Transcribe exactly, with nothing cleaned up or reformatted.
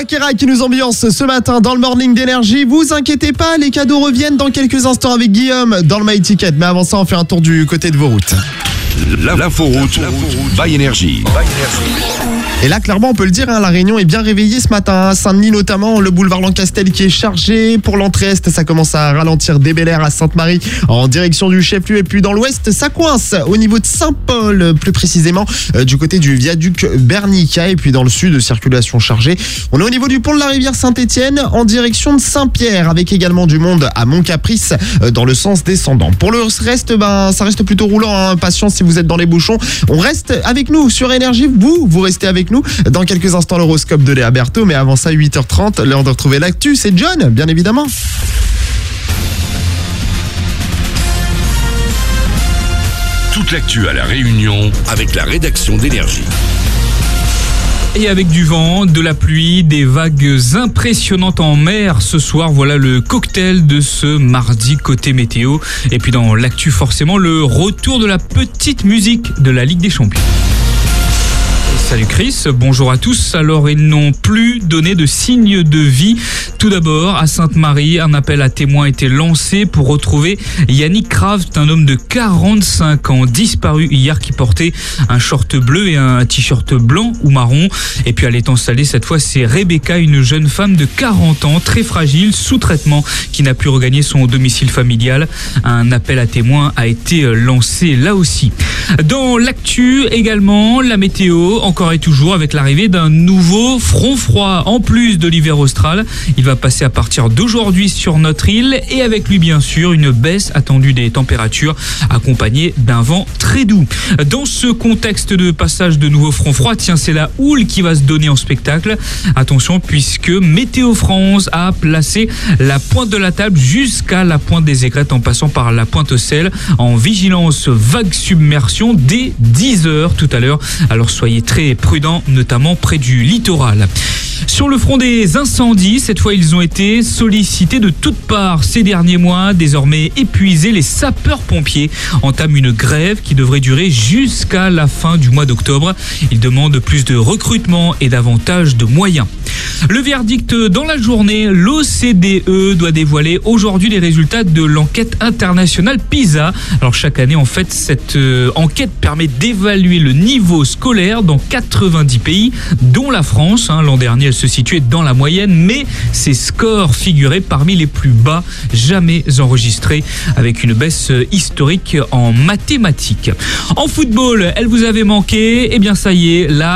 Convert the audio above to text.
Shakira qui nous ambiance ce matin dans le Morning d'Énergie. Vous inquiétez pas, les cadeaux reviennent dans quelques instants avec Guillaume dans le My Ticket. Mais avant ça, on fait un tour du côté de vos routes. L'inforoute by Énergie. Et là, clairement, on peut le dire, hein, la Réunion est bien réveillée ce matin. Hein. Saint-Denis notamment, le boulevard Lancastel qui est chargé. Pour l'entrée est, ça commence à ralentir dès Bel-Air à Sainte-Marie en direction du chef-lieu. Et puis dans l'ouest, ça coince au niveau de Saint-Paul, plus précisément euh, du côté du viaduc Bernica. Et puis dans le sud, circulation chargée. On est au niveau du pont de la rivière Saint-Étienne en direction de Saint-Pierre, avec également du monde à Mont-Caprice euh, dans le sens descendant. Pour le reste, ben, ça reste plutôt roulant. Hein. Patience si vous êtes dans les bouchons. On reste avec nous sur Énergie. Vous, vous restez avec nous. Dans quelques instants, l'horoscope de Léa Berthaud. Mais avant ça, huit heures trente, l'heure de retrouver l'actu. C'est John, bien évidemment. Toute l'actu à La Réunion avec la rédaction d'Énergie. Et avec du vent, de la pluie, des vagues impressionnantes en mer ce soir, voilà le cocktail de ce mardi côté météo. Et puis dans l'actu forcément, le retour de la petite musique de la Ligue des Champions. Salut Chris, bonjour à tous. Alors ils n'ont plus donné de signe de vie. Tout d'abord, à Sainte-Marie, un appel à témoins a été lancé pour retrouver Yannick Kraft, un homme de quarante-cinq ans, disparu hier, qui portait un short bleu et un t-shirt blanc ou marron. Et puis elle est installée, cette fois c'est Rebecca, une jeune femme de quarante ans, très fragile, sous traitement, qui n'a pu regagner son domicile familial. Un appel à témoins a été lancé là aussi. Dans l'actu également, la météo, encore et toujours avec l'arrivée d'un nouveau front froid. En plus de l'hiver austral, il va passer à partir d'aujourd'hui sur notre île et avec lui bien sûr une baisse attendue des températures accompagnée d'un vent très doux. Dans ce contexte de passage de nouveau front froid, tiens, c'est la houle qui va se donner en spectacle. Attention, puisque Météo France a placé la pointe de la table jusqu'à la pointe des aigrettes en passant par la pointe Sel en vigilance vague submersion dès dix heures tout à l'heure. Alors soyez très prudents, notamment près du littoral. Sur le front des incendies, cette fois ils ont été sollicités de toutes parts ces derniers mois. Désormais épuisés, les sapeurs-pompiers entament une grève qui devrait durer jusqu'à la fin du mois d'octobre. Ils demandent plus de recrutement et davantage de moyens. Le verdict dans la journée, l'O C D E doit dévoiler aujourd'hui les résultats de l'enquête internationale PISA. Alors chaque année, en fait, cette euh, enquête permet d'évaluer le niveau scolaire dans quatre-vingt-dix pays, dont la France. Hein, l'an dernier, elle se situait dans la moyenne, mais ses scores figuraient parmi les plus bas jamais enregistrés, avec une baisse historique en mathématiques. En football, elle vous avait manqué, et bien ça y est, là,